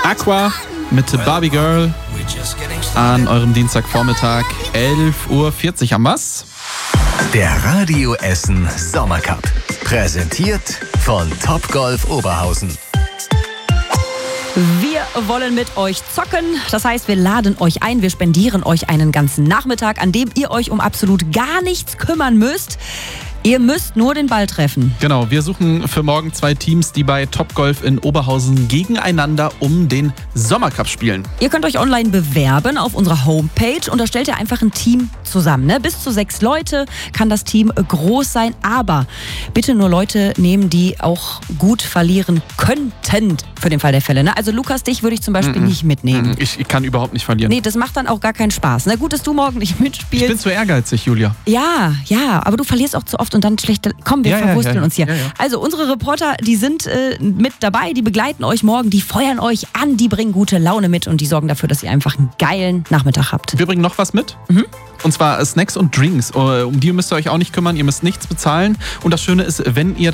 Aqua mit Barbie Girl an eurem Dienstagvormittag, 11.40 Uhr. Haben wir's? Der Radio Essen Sommercup. Präsentiert von Topgolf Oberhausen. Wir wollen mit euch zocken. Das heißt, wir laden euch ein. Wir spendieren euch einen ganzen Nachmittag, an dem ihr euch um absolut gar nichts kümmern müsst. Ihr müsst nur den Ball treffen. Genau, wir suchen für morgen 2 Teams, die bei Topgolf in Oberhausen gegeneinander um den Sommercup spielen. Ihr könnt euch online bewerben auf unserer Homepage und da stellt ihr einfach ein Team zusammen. Ne? Bis zu 6 Leute kann das Team groß sein, aber bitte nur Leute nehmen, die auch gut verlieren könnten, für den Fall der Fälle. Ne? Also Lukas, dich würde ich zum Beispiel nicht mitnehmen. Ich kann überhaupt nicht verlieren. Nee, das macht dann auch gar keinen Spaß. Na gut, dass du morgen nicht mitspielst. Ich bin zu ehrgeizig, Julia. Ja, aber du verlierst auch zu oft und dann schlechte. Komm, wir verwursteln uns hier. Ja. Also unsere Reporter, die sind mit dabei, die begleiten euch morgen, die feuern euch an, die bringen gute Laune mit und die sorgen dafür, dass ihr einfach einen geilen Nachmittag habt. Wir bringen noch was mit. Und zwar Snacks und Drinks. Um die müsst ihr euch auch nicht kümmern, ihr müsst nichts bezahlen. Und das Schöne ist, wenn ihr